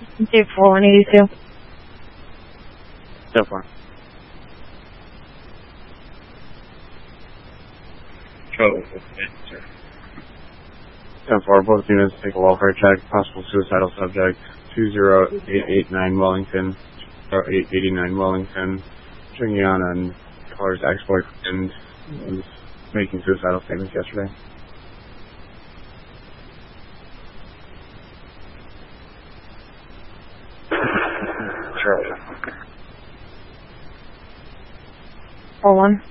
Dave 4182. So far. Control. Sir. 10-4, both units take a welfare check. Possible suicidal subject, 20889 Wellington, 0889 Wellington. Drinking on caller's ex-boyfriend was making suicidal statements yesterday. Charlie. 41.